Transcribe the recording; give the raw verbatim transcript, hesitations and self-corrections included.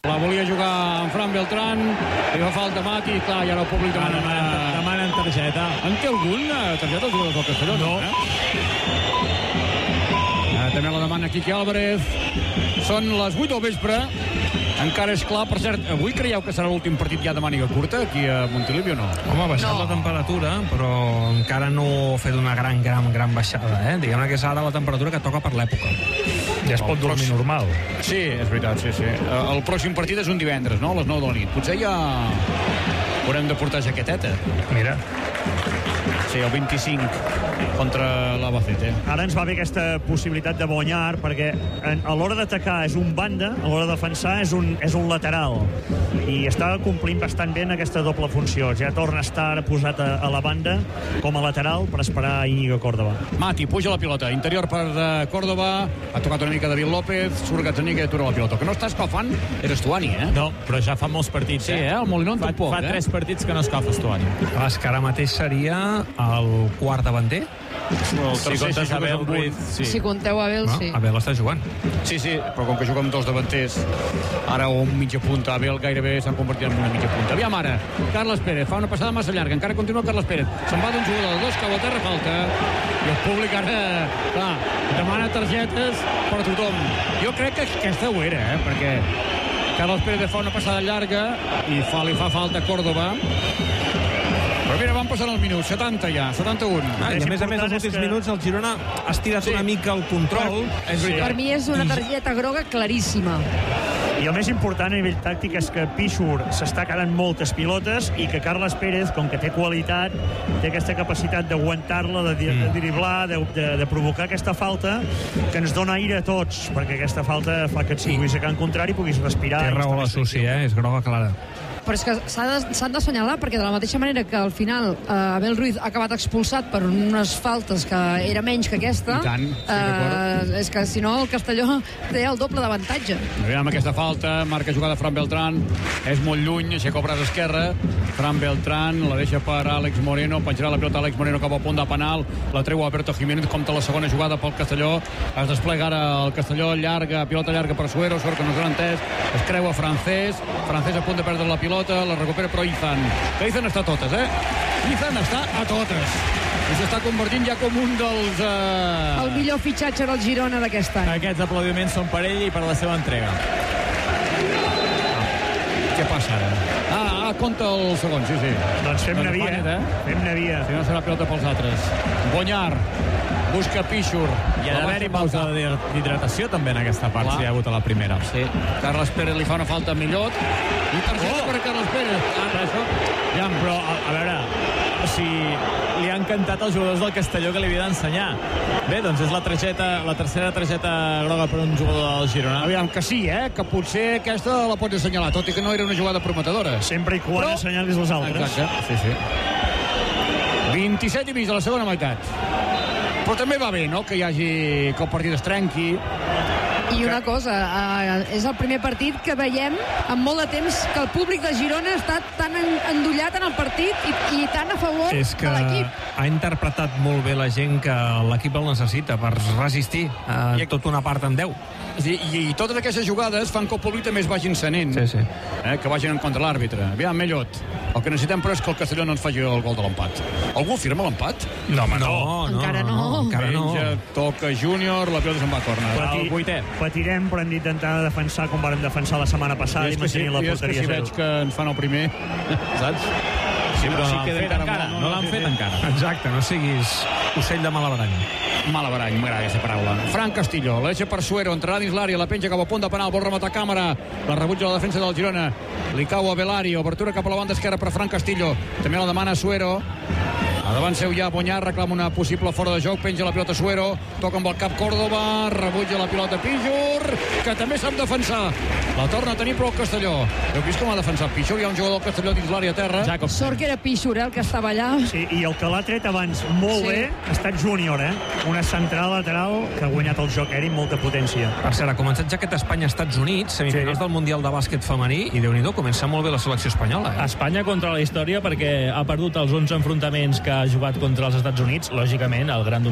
La volia jugar en Fran Beltrán, li fa falta Mati, clar, i ara el públic demana... Demanen, demanen targeta. En té algun targeta els jugadors del Castelló? No. Eh? Eh, també la demana Quique Álvarez. Són les vuit del vespre. Encara és clar, per cert, avui creieu que serà l'últim partit ja de màniga curta aquí a Montilivi o no? Home, ha baixat no. la temperatura, però encara no ha fet una gran, gran, gran baixada, eh? Diguem-ne que és ara la temperatura que toca per l'època. Ja es pot dormir normal. Sí, és veritat, sí, sí. El pròxim partit és un divendres, no? A les nou de la nit. Potser ja haurem de portar jaqueteta. Mira. Sí, el vint-i-cinc contra l'Albacete. Ara ens va bé aquesta possibilitat de Bonyar, perquè en, a l'hora d'atacar és un banda, a l'hora de defensar és un, és un lateral, i està complint bastant bé en aquesta doble funció. Ja torna a estar posat a, a la banda com a lateral per esperar a Íñigo Córdoba. Mati, puja la pilota, interior per de Córdoba, ha tocat una mica David López, surt Gazzaniga i atura la pilota. Que no està escalfant era Estuani, eh? No, però ja fa molts partits, sí, eh? eh? El Molinón fa, tampoc, fa eh? tres partits que no escalfa Estuani. Clar, és que ara mateix seria el quart davanter. No, si comptes Abel Ruiz, sí. Si compteu Abel, no? sí. Abel està jugant. Sí, sí, però com que juga amb dos davanters, ara un mitja punta, Abel gairebé s'han convertit en una mitja punta. Aviam ara, Carles Pérez fa una passada massa llarga, encara continua Carles Pérez. Se'n va d'un jugador de dos, cau a terra, falta. I el públic ara, clar, demana targetes per tothom. Jo crec que aquesta ho era, eh? Perquè Carles Pérez fa una passada llarga i fa, li fa falta a Córdoba. Però mira, van passant els minuts, setanta ja, setanta-un. Ah, I a més a més, als últims que... minuts el Girona ha estirat sí. una mica el control. Per, sí. per mi és una targeta groga claríssima. I el més important a nivell tàctic és que Pichur s'està quedant moltes pilotes i que Carles Pérez, com que té qualitat, té aquesta capacitat d'aguantar-la, de, de, de driblar, de, de, de provocar aquesta falta que ens dona aire a tots, perquè aquesta falta fa que et siguis a camp contrari i puguis respirar. Té raó la Susi, eh? És groga clara. Però és que s'han d'assenyalar, perquè de la mateixa manera que al final eh, Abel Ruiz ha acabat expulsat per unes faltes que era menys que aquesta, I tant, sí, eh, és que si no el Castelló té el doble d'avantatge. Aviam aquesta falta, marca jugada Fran Beltrán, és molt lluny, aixeca el braç esquerre, Fran Beltrán la deixa per Àlex Moreno, penjarà la pilota Àlex Moreno cap al punt de penal, la treu Alberto Jiménez, compta la segona jugada pel Castelló, es desplega ara el Castelló, llarga, pilota llarga per Suero, Suero que no s'ha entès, es creua Francés, Francés a punt de perdre la pilota, la recupera però Izan, que Izan està a totes, eh? Izan està a totes i s'està convertint ja com un dels... Eh... El millor fitxatge del Girona d'aquest any. Aquests aplaudiments són per ell i per la seva entrega. Ah, què passa ara? Ah, ah, compta el segon, sí, sí. Doncs fem-ne via, eh? Fem-ne via. Si no serà pilota pels altres. Bonyar busca Pichur. Hi ha d'haver-hi pausa d'hidratació també en aquesta part, Clar. si hi ha hagut a la primera. Sí. Carles Pérez li fa una falta a Millot i targeta oh! per Carles Pérez. Ah, això... Ja, però, a, a veure, si li han cantat els jugadors del Castelló que li havia d'ensenyar. Bé, doncs és la targeta, la tercera targeta groga per un jugador del Girona. Aviam, que sí, eh? Que potser aquesta la pots assenyalar, tot i que no era una jugada prometedora. Sempre i quan però... assenyalis les altres. Exacte, sí, sí. vint-i-set i mig de la segona meitat. Però també va bé, no?, que hi hagi... que el partit es trenqui. I una cosa, eh, és el primer partit que veiem en molt de temps que el públic de Girona està tan endollat en el partit i, i tan a favor és que de l'equip. Ha interpretat molt bé la gent que l'equip el necessita per resistir eh, I... tota una part en deu. I, i, I totes aquestes jugades fan que el públic també es vagin senent, sí, sí. Eh, que vagin en contra l'àrbitre. Aviam, Mellot, el que necessitem però és que el Castelló no ens faci el gol de l'empat. Algú firma l'empat? No, home, no. no encara no. no. Encara no. Menja, toca Júnior, la pilota se'n va a córner. Pati, el vuitè. Patirem, però hem d'intentar defensar com vàrem defensar la setmana passada i, i mantenir sí, la porteria zero. I és que si veig que ens fan el primer, saps? Sí, però no l'han fet encara. No, no l'han fet encara. Exacte, no siguis ocell de malabarany. Malabarany, m'agrada aquesta paraula. Fran Castillo, la deixa per Suero, entrarà dins l'àrea, la penja cap a punt de penal, vol rematar càmera, la rebutja la defensa del Girona, li cau a Belari, obertura cap a la banda esquerra per Fran Castillo, també la demana Suero. A davant seu ja Bonyar, reclama una possible fora de joc, penja la pilota Suero, toca amb el cap Córdoba, rebutja la pilota Pichur, que també sap defensar. La torna a tenir però el Castelló. Heu vist com ha defensat Pichur? Hi ha un jugador del Castelló dins l'àrea a terra. Jacob. Sort que era Pichur, eh, el que estava allà. Sí, i el que l'ha tret abans molt sí. bé ha estat Júnior, eh? Una central lateral que ha guanyat el joc aeri amb molta potència. Per cert, ha començat ja aquest Espanya-Estats Units, semifinals sí. del Mundial de Bàsquet femení, i Déu-n'hi-do, comença molt bé la selecció espanyola. Eh? Espanya contra la història perquè ha perdut els onze enfrontaments que ha jugat contra els Estats Units, lògicament el gran